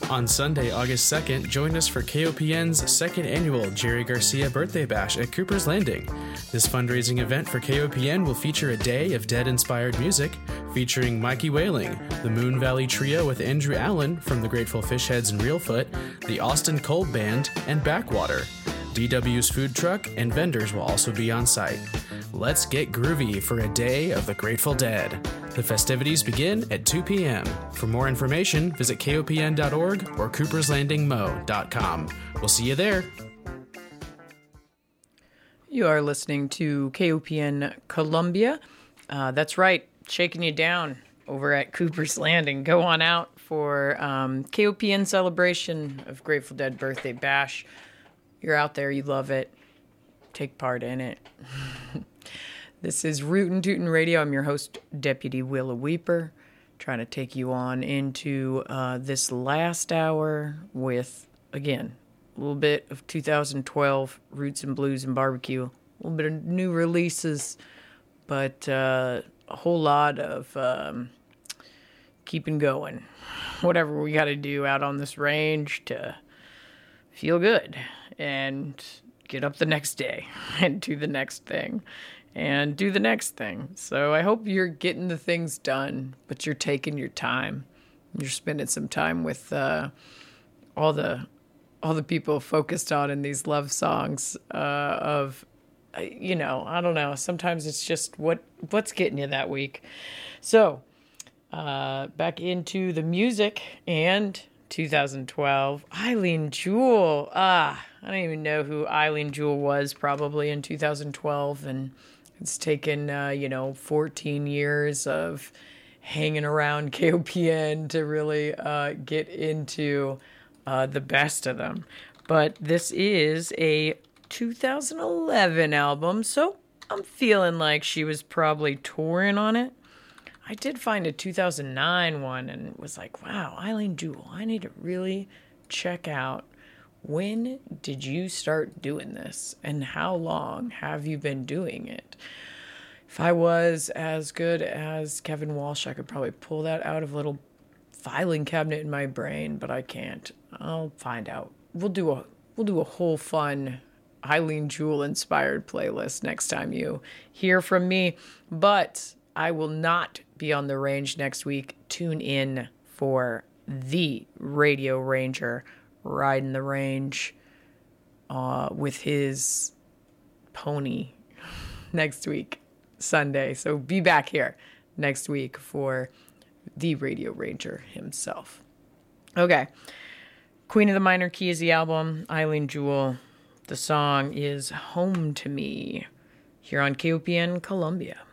On Sunday, August 2nd, join us for KOPN's second annual Jerry Garcia Birthday Bash at Cooper's Landing. This fundraising event for KOPN will feature a day of Dead-inspired music, featuring Mikey Whaling, the Moon Valley Trio with Andrew Allen from the Grateful Fish Heads and Reelfoot, the Austin Cold Band, and Backwater. DW's food truck and vendors will also be on site. Let's get groovy for a day of the Grateful Dead. The festivities begin at 2 p.m. For more information, visit kopn.org or cooperslandingmo.com. We'll see you there. You are listening to KOPN Columbia. That's right, shaking you down over at Cooper's Landing. Go on out for KOPN celebration of Grateful Dead Birthday Bash. You're out there, you love it. Take part in it. This is Rootin' Tootin' Radio. I'm your host, Deputy Willa Weeper, trying to take you on into this last hour with, again, a little bit of 2012 roots and blues and barbecue, a little bit of new releases, but a whole lot of keeping going. Whatever we got to do out on this range to feel good and get up the next day and do the next thing and do the next thing. So I hope you're getting the things done, but you're taking your time. You're spending some time with all the people focused on in these love songs of, you know, I don't know. Sometimes it's just what's getting you that week. So back into the music and 2012, Eileen Jewell. I don't even know who Eileen Jewell was probably in 2012, and it's taken 14 years of hanging around KOPN to really get into the best of them. But this is a 2011 album, so I'm feeling like she was probably touring on it. I did find a 2009 one and was like, wow, Eileen Jewell, I need to really check out, when did you start doing this and how long have you been doing it? If I was as good as Kevin Walsh, I could probably pull that out of a little filing cabinet in my brain, but I can't. I'll find out. We'll do a whole fun Eileen Jewell inspired playlist next time you hear from me, but I will not be on the range next week. Tune in for the Radio Ranger riding the range with his pony next week, Sunday. So be back here next week for the Radio Ranger himself. Okay. Queen of the Minor Key is the album. Eileen Jewell. The song is Home to Me here on KOPN Columbia.